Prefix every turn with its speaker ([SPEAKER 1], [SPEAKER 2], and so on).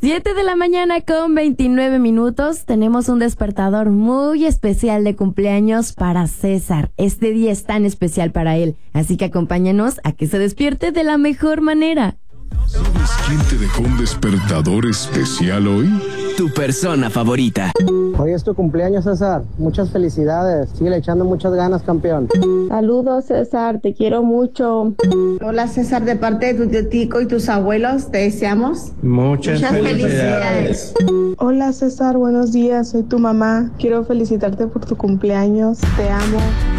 [SPEAKER 1] 7 de la mañana con 29 minutos. Tenemos un despertador muy especial de cumpleaños para César. Este día es tan especial para él, así que acompáñanos a que se despierte de la mejor manera.
[SPEAKER 2] ¿Sabes quién te dejó un despertador especial hoy?
[SPEAKER 3] Tu persona favorita.
[SPEAKER 4] Hoy es tu cumpleaños, César. Muchas felicidades. Sigue echando muchas ganas, campeón.
[SPEAKER 5] Saludos, César. Te quiero mucho.
[SPEAKER 6] Hola, César. De parte de tu tío Tico y tus abuelos, te deseamos
[SPEAKER 7] muchas felicidades.
[SPEAKER 5] Hola, César. Buenos días. Soy tu mamá. Quiero felicitarte por tu cumpleaños. Te amo.